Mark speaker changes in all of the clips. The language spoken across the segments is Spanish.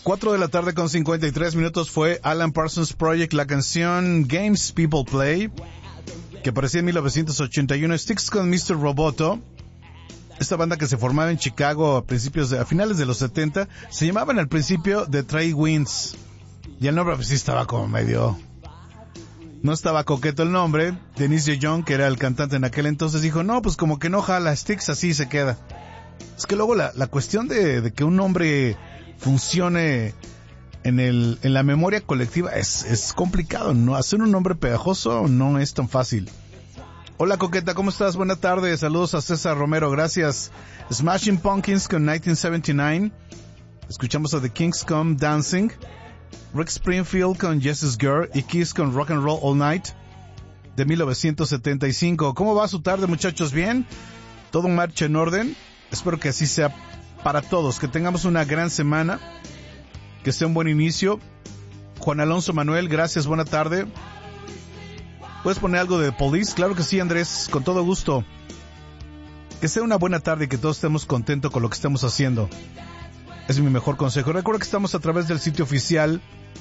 Speaker 1: 4 de la tarde con 53 minutos fue Alan Parsons Project, la canción Games People Play, que aparecía en 1981, Sticks con Mr. Roboto. Esta banda que se formaba en Chicago a finales de los 70, se llamaban al principio The Trade Winds. Y el nombre pues sí estaba como medio... No estaba coqueto el nombre. Denise Young, que era el cantante en aquel entonces, dijo, no, pues como que no jala, Sticks así se queda. Es que luego la cuestión de que un nombre funcione en la memoria colectiva es complicado, ¿no? Hacer un nombre pegajoso no es tan fácil. Hola Coqueta, ¿cómo estás? Buenas tardes, saludos a César Romero, gracias. Smashing Pumpkins con 1979. Escuchamos a The Kings con Dancing. Rick Springfield con Jesse's Girl y Kiss con Rock and Roll All Night de 1975. ¿Cómo va su tarde, muchachos? ¿Bien? ¿Todo marcha en orden? Espero que así sea para todos, que tengamos una gran semana, que sea un buen inicio. Juan Alonso Manuel, gracias, buena tarde. ¿Puedes poner algo de The Police? Claro que sí, Andrés, con todo gusto. Que sea una buena tarde y que todos estemos contentos con lo que estamos haciendo. Es mi mejor consejo. Recuerda que estamos a través del sitio oficial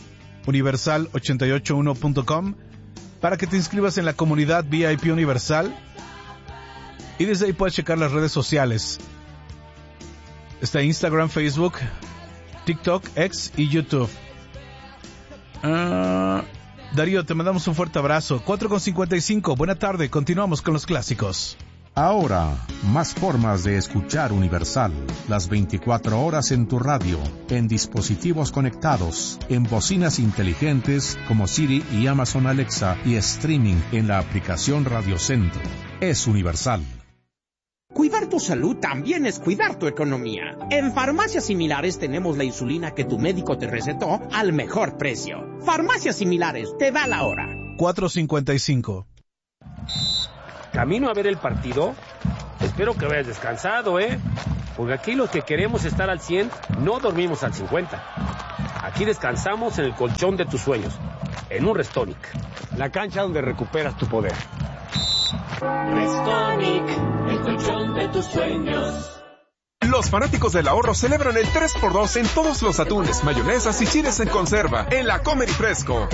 Speaker 1: universal881.com para que te inscribas en la comunidad VIP Universal y desde ahí puedes checar las redes sociales. Está Instagram, Facebook, TikTok, X y YouTube. Darío, te mandamos un fuerte abrazo. 4:55, buena tarde, continuamos con los clásicos.
Speaker 2: Ahora, más formas de escuchar Universal, las 24 horas en tu radio, en dispositivos conectados, en bocinas inteligentes como Siri y Amazon Alexa y streaming en la aplicación Radio Centro. Es Universal.
Speaker 3: Cuidar tu salud también es cuidar tu economía. En Farmacias Similares tenemos la insulina que tu médico te recetó al mejor precio. Farmacias Similares, te da la hora.
Speaker 1: 4:55.
Speaker 4: Camino a ver el partido. Espero que vayas descansado, porque aquí los que queremos estar al 100 no dormimos al 50. Aquí descansamos en el colchón de tus sueños, en un Restonic, la cancha donde recuperas tu poder.
Speaker 5: Restonic, el colchón de tus sueños.
Speaker 6: Los fanáticos del ahorro celebran el 3x2 en todos los atunes, mayonesas y chiles en conserva en la Comer y Fresco.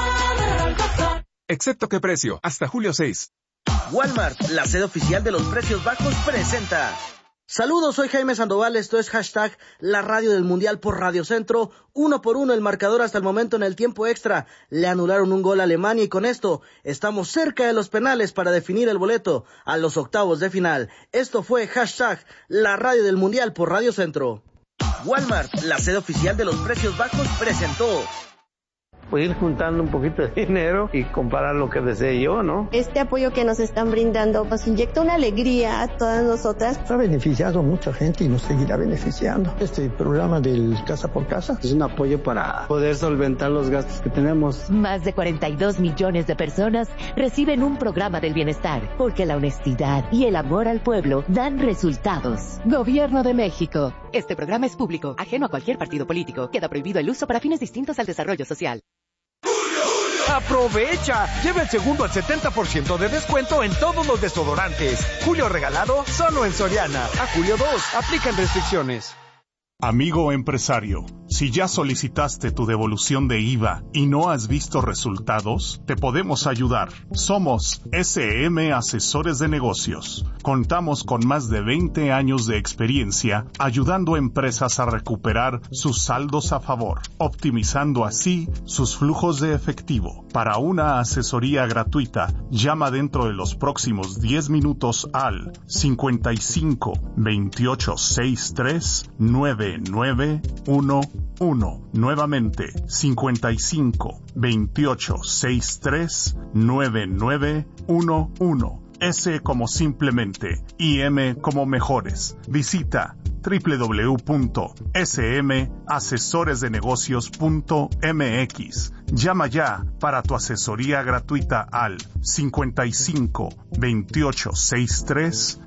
Speaker 6: Excepto qué precio, hasta julio 6.
Speaker 7: Walmart, la sede oficial de los precios bajos, presenta. Saludos, soy Jaime Sandoval, esto es hashtag la radio del Mundial por Radio Centro. 1-1 el marcador hasta el momento en el tiempo extra. Le anularon un gol a Alemania y con esto estamos cerca de los penales para definir el boleto a los octavos de final. Esto fue hashtag la radio del Mundial por Radio Centro. Walmart, la sede oficial de los precios bajos, presentó.
Speaker 8: Pues ir juntando un poquito de dinero y comprar lo que desee yo, ¿no?
Speaker 9: Este apoyo que nos están brindando nos inyecta una alegría a todas nosotras.
Speaker 10: Ha beneficiado a mucha gente y nos seguirá beneficiando. Este programa del Casa por Casa
Speaker 8: es un apoyo para poder solventar los gastos que tenemos.
Speaker 11: Más de 42 millones de personas reciben un programa del bienestar, porque la honestidad y el amor al pueblo dan resultados. Gobierno de México. Este programa es público, ajeno a cualquier partido político. Queda prohibido el uso para fines distintos al desarrollo social.
Speaker 12: ¡Aprovecha! Lleva el segundo al 70% de descuento en todos los desodorantes. Julio regalado solo en Soriana. A julio 2, aplican restricciones.
Speaker 13: Amigo empresario, si ya solicitaste tu devolución de IVA y no has visto resultados, te podemos ayudar. Somos SM Asesores de Negocios. Contamos con más de 20 años de experiencia ayudando a empresas a recuperar sus saldos a favor, optimizando así sus flujos de efectivo. Para una asesoría gratuita, llama dentro de los próximos 10 minutos al 55 28 63 9911. Nuevamente, 55 28 63 9911. S como simplemente y M como mejores. Visita www.smasesoresdenegocios.mx. Llama ya para tu asesoría gratuita al 55 28 63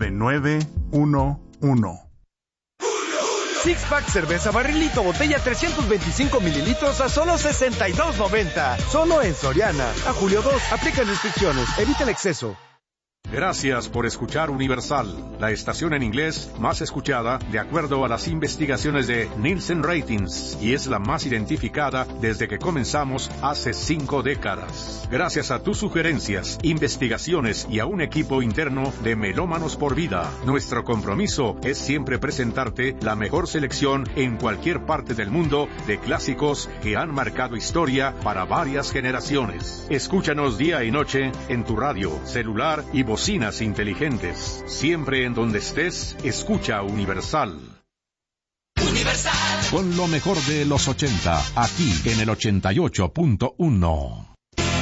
Speaker 13: 9911.
Speaker 12: Six Pack cerveza barrilito botella 325 mililitros a solo $62.90. Solo en Soriana. A julio 2, aplican restricciones. Evita el exceso.
Speaker 2: Gracias por escuchar Universal, la estación en inglés más escuchada de acuerdo a las investigaciones de Nielsen Ratings, y es la más identificada desde que comenzamos hace 5 décadas. Gracias a tus sugerencias, investigaciones y a un equipo interno de Melómanos por Vida, nuestro compromiso es siempre presentarte la mejor selección en cualquier parte del mundo de clásicos que han marcado historia para varias generaciones. Escúchanos día y noche en tu radio, celular y bocinas inteligentes. Siempre en donde estés, escucha Universal.
Speaker 5: Universal.
Speaker 2: Con lo mejor de los 80, aquí en el 88.1.